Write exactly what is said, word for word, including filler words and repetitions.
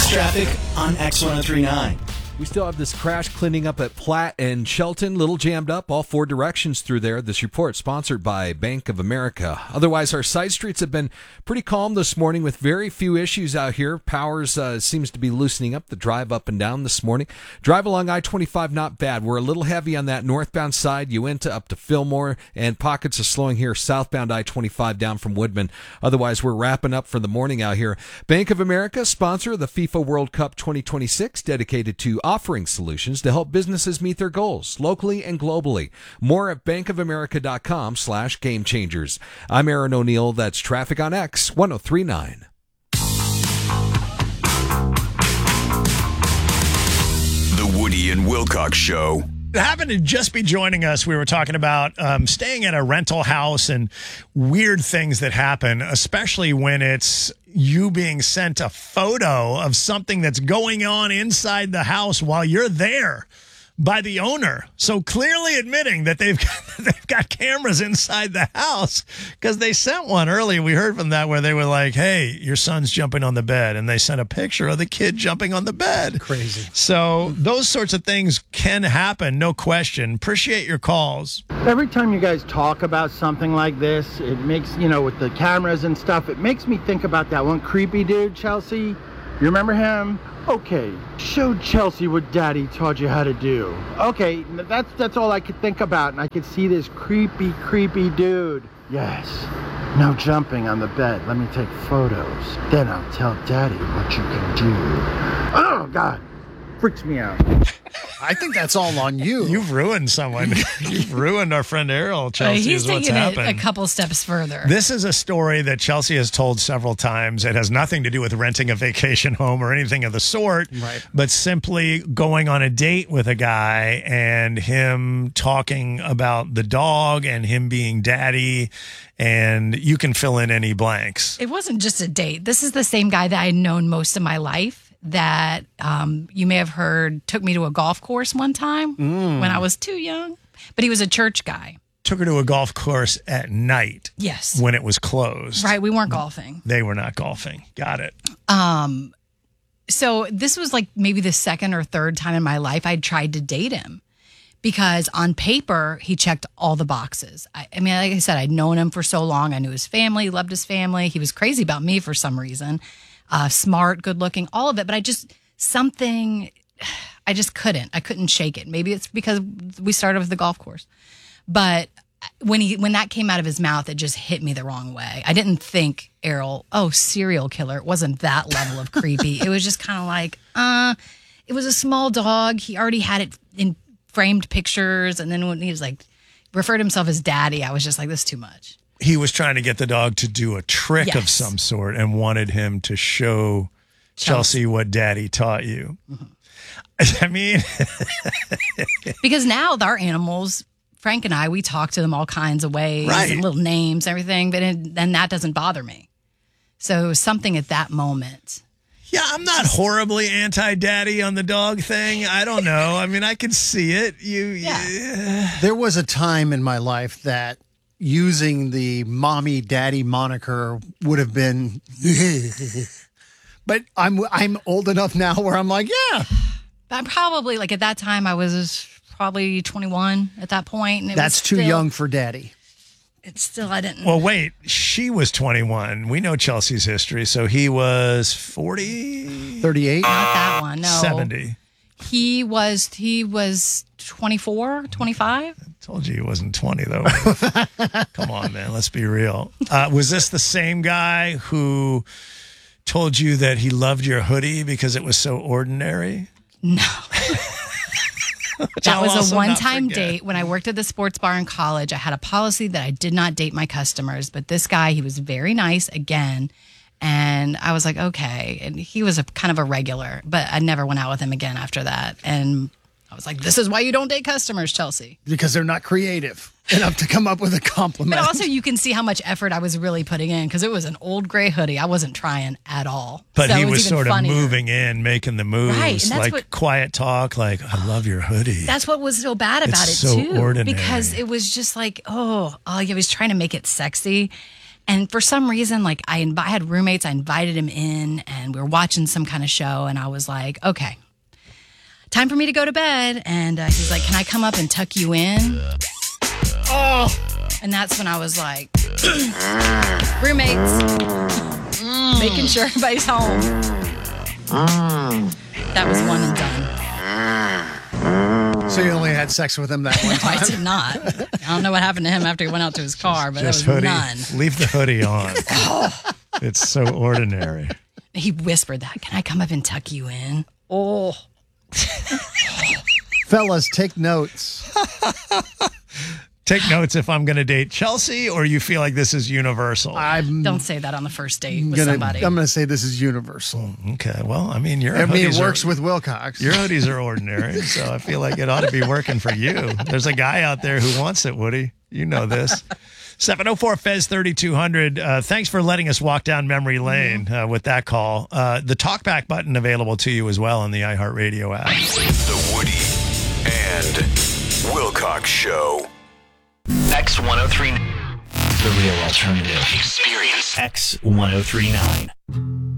News traffic on X ten thirty-nine. We still have this crash cleaning up at Platte and Shelton. Little jammed up, all four directions through there. This report sponsored by Bank of America. Otherwise, our side streets have been pretty calm this morning with very few issues out here. Powers uh, seems to be loosening up the drive up and down this morning. Drive along I twenty-five, not bad. We're a little heavy on that northbound side. Uinta up to Fillmore, and pockets of slowing here southbound I twenty-five down from Woodman. Otherwise, we're wrapping up for the morning out here. Bank of America, sponsor of the FIFA World Cup twenty twenty-six, dedicated to offering solutions to help businesses meet their goals locally and globally. More at bankofamerica.com slash game changers. I'm Aaron O'Neill. That's Traffic on X ten thirty-nine. The Woody and Wilcox Show. Happened to just be joining us. We were talking about um, staying at a rental house and weird things that happen, especially when it's you being sent a photo of something that's going on inside the house while you're there by the owner. So clearly admitting that they've got, they've got cameras inside the house, because they sent one earlier. We heard from that where they were like, hey, your son's jumping on the bed. And they sent a picture of the kid jumping on the bed. Crazy. So those sorts of things can happen, no question. Appreciate your calls. Every time you guys talk about something like this, it makes, you know, with the cameras and stuff, it makes me think about that one creepy dude, Chelsea. You remember him? Okay, show Chelsea what Daddy taught you how to do. Okay, that's that's all I could think about, and I could see this creepy, creepy dude. Yes, no jumping on the bed. Let me take photos. Then I'll tell Daddy what you can do. Oh, God, freaks me out. I think that's all on you. You've ruined someone. You've ruined our friend Errol, Chelsea, uh, he's is what's taking happened. it a couple steps further. This is a story that Chelsea has told several times. It has nothing to do with renting a vacation home or anything of the sort, right, but simply going on a date with a guy and him talking about the dog and him being daddy, and you can fill in any blanks. It wasn't just a date. This is the same guy that I'd known most of my life. That um, you may have heard took me to a golf course one time mm. when I was too young, but he was a church guy. Took her to a golf course at night. Yes. When it was closed. Right. We weren't golfing. They were not golfing. Got it. Um. So this was like maybe the second or third time in my life I'd tried to date him, because on paper, he checked all the boxes. I, I mean, like I said, I'd known him for so long. I knew his family, loved his family. He was crazy about me for some reason. Uh, smart, good looking, all of it. But I just, something, I just couldn't. I couldn't shake it. Maybe it's because we started with the golf course. But when he when that came out of his mouth, it just hit me the wrong way. I didn't think, Errol, oh, serial killer. It wasn't that level of creepy. It was just kind of like, uh, it was a small dog. He already had it in framed pictures. And then when he was like, referred to himself as daddy, I was just like, this is too much. He was trying to get the dog to do a trick yes. of some sort and wanted him to show Chelsea, Chelsea what Daddy taught you. Mm-hmm. I mean, because now our animals, Frank and I, we talk to them all kinds of ways, right. and little names, everything, but it, then that doesn't bother me. So it was something at that moment. Yeah, I'm not horribly anti-daddy on the dog thing. I don't know. I mean, I can see it. You, yeah. yeah. There was a time in my life that using the mommy daddy moniker would have been, but I'm I'm old enough now where I'm like, yeah. But I'm probably like at that time I was probably twenty-one at that point. And it That's was too still, young for daddy. It's still, I didn't. Well, wait, she was twenty-one. We know Chelsea's history. So he was forty? thirty-eight? Not that one, no. seventy. He was, he was twenty-four, twenty-five. I told you he wasn't twenty, though. Come on, man. Let's be real. Uh, was this the same guy who told you that he loved your hoodie because it was so ordinary? No. That I'll was also a not one-time forget. date when I worked at the sports bar in college. I had a policy that I did not date my customers, but this guy, he was very nice again. And I was like, okay. And he was a kind of a regular, but I never went out with him again after that. And I was like, this is why you don't date customers, Chelsea. Because they're not creative enough to come up with a compliment. But also you can see how much effort I was really putting in because it was an old gray hoodie. I wasn't trying at all. But So he it was, even sort funnier. of moving in, making the moves, Right, and that's like what- quiet talk, like, I love your hoodie. That's what was so bad about It's it so too. ordinary. Because it was just like, oh, oh, he was trying to make it sexy. And for some reason, like I, inv- I had roommates, I invited him in and we were watching some kind of show. And I was like, okay, time for me to go to bed. And uh, he's like, can I come up and tuck you in? Oh, and that's when I was like, roommates, making sure everybody's home. That was one and done. So you only had sex with him that one No, time? I did not. I don't know what happened to him after he went out to his car, but Just there was hoodie. none. Leave the hoodie on. It's so ordinary. He whispered that. Can I come up and tuck you in? Oh. Fellas, take notes. Take notes if I'm going to date Chelsea, or you feel like this is universal. I'm Don't say that on the first date with gonna, somebody. I'm going to say this is universal. Okay, well, I mean, your I mean, it hoodies works are, with Wilcox. your hoodies are ordinary, so I feel like it ought to be working for you. There's a guy out there who wants it, Woody. You know this. seven oh four F E Z thirty-two hundred. Uh, thanks for letting us walk down memory lane uh, with that call. Uh, the talkback button available to you as well on the iHeartRadio app. The Woody and Wilcox Show. X one oh three. The real alternative. Experience X one oh three nine.